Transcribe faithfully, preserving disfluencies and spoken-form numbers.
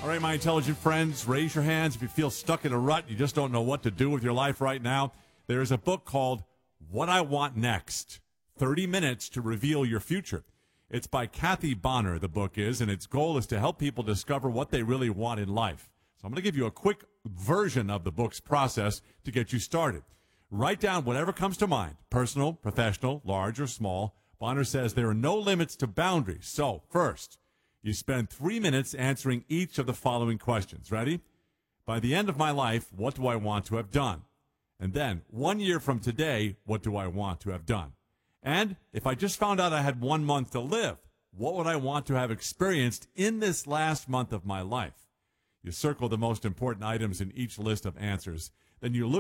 All right, my intelligent friends, raise your hands if you feel stuck in a rut. You just don't know what to do with your life right now. There's a book called What I Want Next, thirty minutes to Reveal Your Future. It's by Kathy Bonner, the book is, and its goal is to help people discover what they really want in life. So I'm going to give you a quick version of the book's process to get you started. Write down whatever comes to mind, personal, professional, large or small. Bonner says there are no limits to boundaries. So, first, you spend three minutes answering each of the following questions. Ready? By the end of my life, what do I want to have done? And then, one year from today, what do I want to have done? And if I just found out I had one month to live, what would I want to have experienced in this last month of my life? You circle the most important items in each list of answers. Then you look